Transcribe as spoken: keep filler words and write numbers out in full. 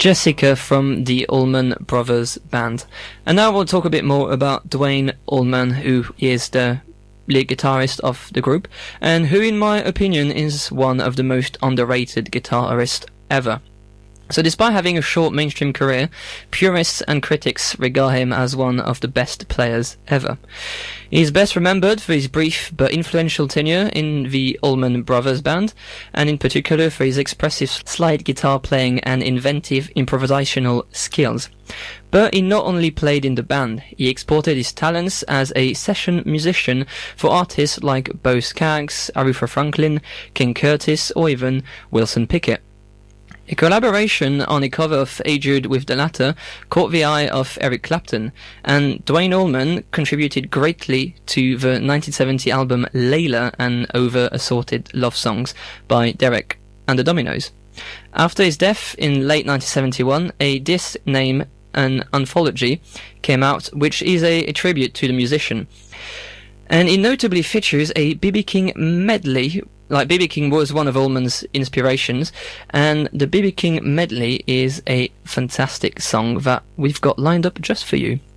Jessica from the Allman Brothers Band. And now we'll talk a bit more about Duane Allman, who is the lead guitarist of the group, and who in my opinion is one of the most underrated guitarists ever. So despite having a short mainstream career, purists and critics regard him as one of the best players ever. He is best remembered for his brief but influential tenure in the Allman Brothers Band, and in particular for his expressive slide guitar playing and inventive improvisational skills. But he not only played in the band, he exported his talents as a session musician for artists like Bo Skaggs, Aretha Franklin, King Curtis, or even Wilson Pickett. A collaboration on a cover of Hey Jude with the latter caught the eye of Eric Clapton, and Duane Allman contributed greatly to the nineteen seventy album Layla and Over Assorted Love Songs by Derek and the Dominos. After his death in late nineteen seventy-one, a disc named An Anthology came out, which is a, a tribute to the musician. And it notably features a B B King medley. Like, B B King was one of Allman's inspirations, and the B B King medley is a fantastic song that we've got lined up just for you.